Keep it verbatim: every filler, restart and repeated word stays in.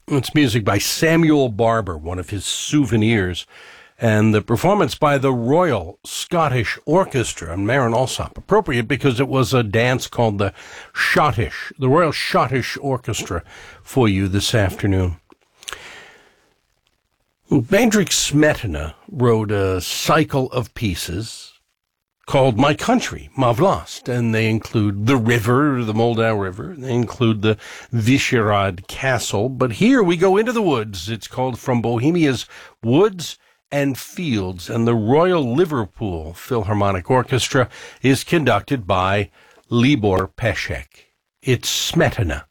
It's music by Samuel Barber, one of his souvenirs, and the performance by the Royal Scottish Orchestra and Maren Alsop. Appropriate because it was a dance called the Schottish, the Royal Scottish Orchestra for you this afternoon. Bedřich Smetana wrote a cycle of pieces called My Country, Ma Vlast, and they include the river, the Moldau River. They include the Vyšehrad Castle. But here we go into the woods. It's called From Bohemia's Woods and Fields, and the Royal Liverpool Philharmonic Orchestra is conducted by Libor Pesek. It's Smetana.